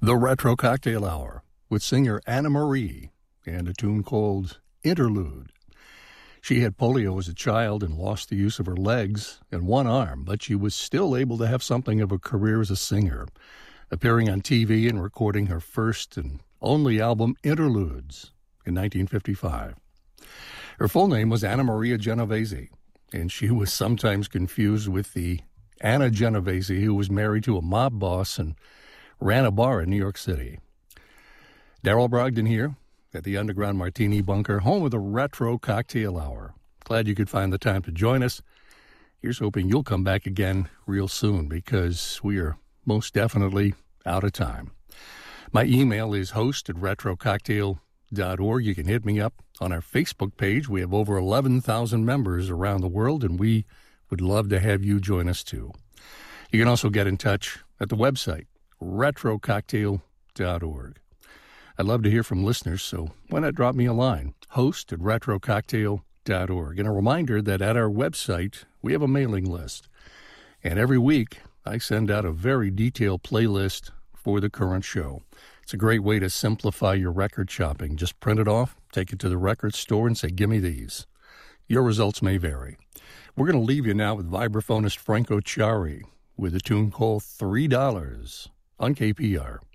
The Retro Cocktail Hour with singer Anna Marie and a tune called Interlude. She had polio as a child and lost the use of her legs and one arm, but she was still able to have something of a career as a singer, appearing on TV and recording her first and only album, Interludes, in 1955. Her full name was Anna Maria Genovese, and she was sometimes confused with the Anna Genovese who was married to a mob boss and ran a bar in New York City. Daryl Brogdon here at the Underground Martini Bunker, home of the Retro Cocktail Hour. Glad you could find the time to join us. Here's hoping you'll come back again real soon because we are most definitely out of time. My email is host@retrococktail.org. You can hit me up on our Facebook page. We have over 11,000 members around the world, and we would love to have you join us too. You can also get in touch at the website, retrococktail.org. I'd love to hear from listeners, so why not drop me a line, host@retrococktail.org. And a reminder that at our website, we have a mailing list. And every week, I send out a very detailed playlist for the current show. It's a great way to simplify your record shopping. Just print it off, take it to the record store, and say, give me these. Your results may vary. We're going to leave you now with vibraphonist Franco Chiari with a tune called $3 on KPR.